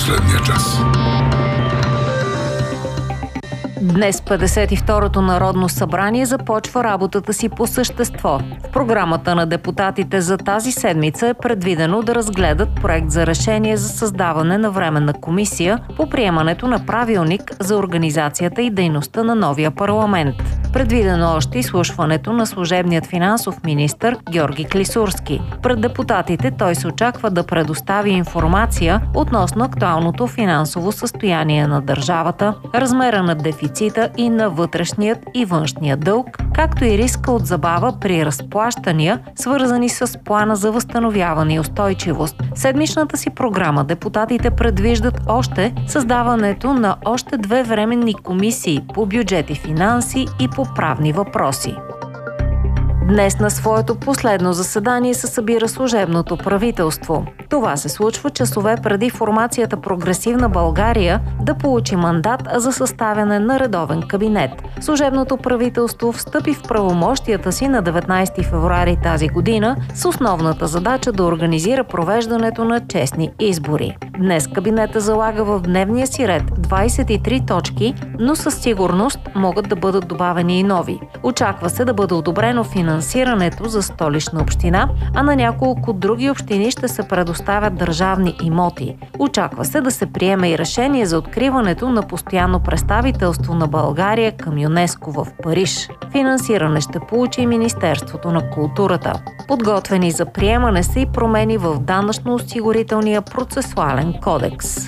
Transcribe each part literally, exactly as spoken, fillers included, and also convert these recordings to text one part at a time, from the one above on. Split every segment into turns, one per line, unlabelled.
последния час.
Днес петдесет и второто Народно събрание започва работата си по същество. В програмата на депутатите за тази седмица е предвидено да разгледат проект за решение за създаване на временна комисия по приемането на правилник за организацията и дейността на новия парламент. Предвидено още изслушването на служебният финансов министър Георги Клисурски. Пред депутатите той се очаква да предостави информация относно актуалното финансово състояние на държавата, размера на дефицита и на вътрешният и външния дълг, както и риска от забава при разплащания, свързани с плана за възстановяване и устойчивост. В седмичната си програма депутатите предвиждат още създаването на още две временни комисии по бюджет и финанси и по правни въпроси. Днес на своето последно заседание се събира служебното правителство. Това се случва часове преди формацията Прогресивна България да получи мандат за съставяне на редовен кабинет. Служебното правителство встъпи в правомощията си на деветнайсети февруари тази година с основната задача да организира провеждането на честни избори. Днес кабинета залага в дневния си ред двайсет и три точки, но със сигурност могат да бъдат добавени и нови. Очаква се да бъде одобрено финансирането за Столична община, а на няколко други общини ще се предоставят държавни имоти. Очаква се да се приеме и решение за откриването на постоянно представителство на България към ЮНЕСКО в Париж. Финансиране ще получи и Министерството на културата. Подготвени за приемане са и промени в данъчно-осигурителния процесуален кодекс.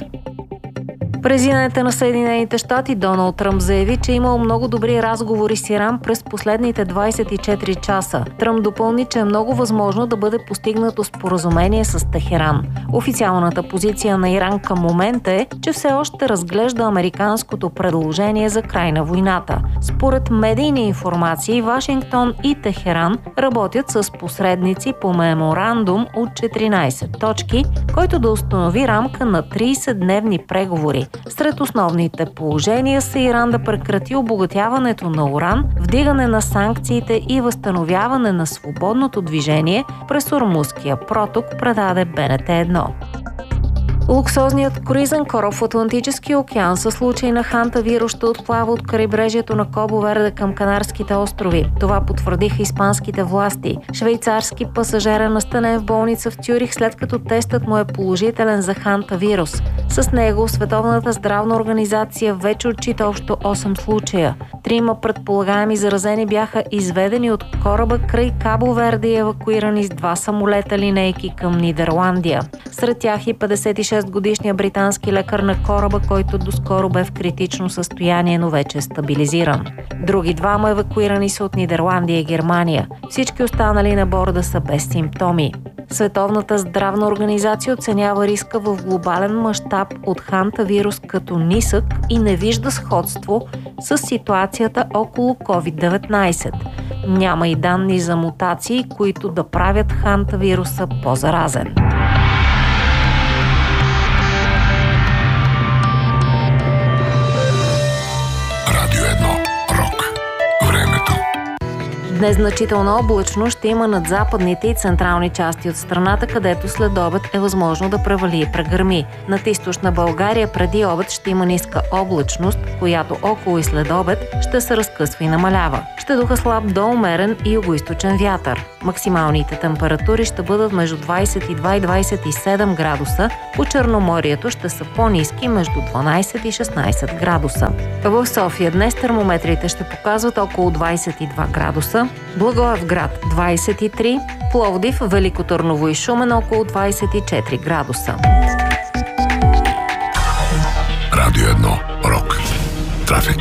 Президентът на Съединените щати Доналд Тръмп заяви, че е имал много добри разговори с Иран през последните двайсет и четири часа. Тръмп допълни, че е много възможно да бъде постигнато споразумение с Техеран. Официалната позиция на Иран към момента е, че все още разглежда американското предложение за край на войната. Според медийни информации, Вашингтон и Техеран работят с посредници по меморандум от четиринайсет точки, който да установи рамка на трийсетдневни преговори. Сред основните положения са Иран да прекрати обогатяването на уран, вдигане на санкциите и възстановяване на свободното движение през Ормузския проток, предаде Б Н Т едно. Луксозният круизен кораб в Атлантическия океан със случай на хантавирус ще отплава от крайбрежието на Кабо Верде към Канарските острови. Това потвърдиха испанските власти. Швейцарски пасажер е настанен в болница в Цюрих, след като тестът му е положителен за хантавирус. С него Световната здравна организация вече отчита общо осем случая. Трима предполагаеми заразени бяха изведени от кораба край Кабо Верде и евакуирани с два самолета линейки към Нидерландия. Сред тях и петдесет и шест годишния британски лекар на кораба, който доскоро бе в критично състояние, но вече е стабилизиран. Други двама евакуирани са от Нидерландия и Германия. Всички останали на борда са без симптоми. Световната здравна организация оценява риска в глобален мащаб от хантавирус като нисък и не вижда сходство с ситуацията около ковид деветнайсет. Няма и данни за мутации, които да правят хантавируса по-заразен. Днес значителна облачност ще има над западните и централни части от страната, където след обед е възможно да превали и прегърми. Над източна България преди обед ще има ниска облачност, която около и след обед ще се разкъсва и намалява. Ще духа слаб до умерен и югоизточен вятър. Максималните температури ще бъдат между двайсет и два и двайсет и седем градуса, по Черноморието ще са по-ниски между дванайсет и шестнайсет градуса. В София днес термометрите ще показват около двайсет и два градуса, Благоевград двайсет и три, Пловдив, Велико Търново и Шумен около двайсет и четири градуса.
Радио едно Рок. Трафик.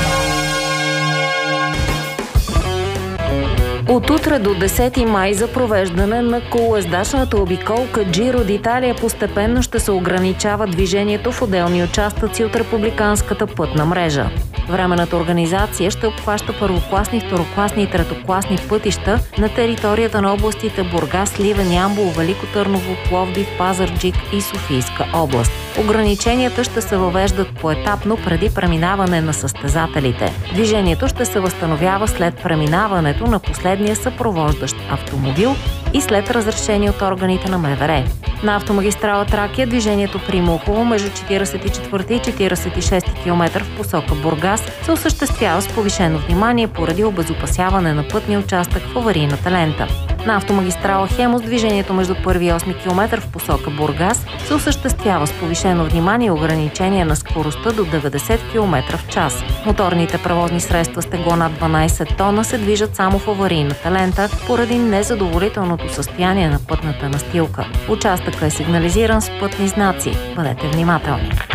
От утре до десети май за провеждане на колоездачната обиколка Джиро д'Италия постепенно ще се ограничава движението в отделни участъци от републиканската пътна мрежа. Временната организация ще обхваща първокласни, второкласни и третокласни пътища на територията на областите Бургас, Сливен, Ямбол, Велико Търново, Пловдив, Пазарджик и Софийска област. Ограниченията ще се въвеждат поетапно преди преминаване на състезателите. Движението ще се възстановява след преминаването на последния съпровождащ автомобил и след разрешение от органите на МВР. На автомагистрала Тракия движението при Мухово между четиридесет и четвърти и четиридесет и шести километър в посока Бургас се осъществява с повишено внимание поради обезопасяване на пътния участък в аварийната лента. На автомагистрала Хемус движението между първи и осми километър в посока Бургас се осъществява с повишено внимание и ограничение на скоростта до деветдесет километра в час. Моторните превозни средства с тегло над дванадесет тона се движат само в аварийната лента поради незадоволителното състояние на пътната настилка. Участъкът е сигнализиран с пътни знаци. Бъдете внимателни.